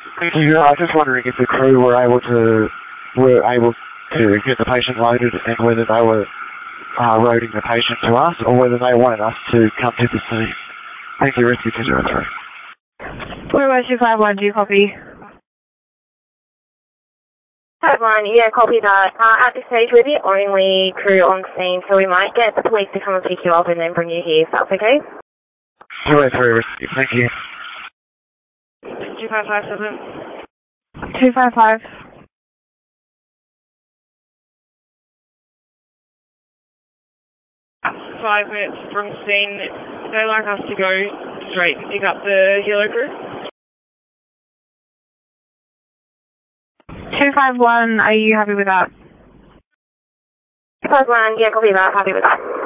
Thank you. I was just wondering if the crew were able to get the patient loaded and whether they were loading the patient to us or whether they wanted us to come to the scene. Thank you, Rescue 203. Where was 251? Do you copy? 51, yeah, copy that. At this stage, we're the only crew on scene, so we might get the police to come and pick you up and then bring you here, if that's okay? 203, Rescue. Thank you. 2557. 255. "5 minutes from scene. They'd like us to go straight and pick up the helo crew." 251, are you happy with that? 251, yeah, copy that, happy with that.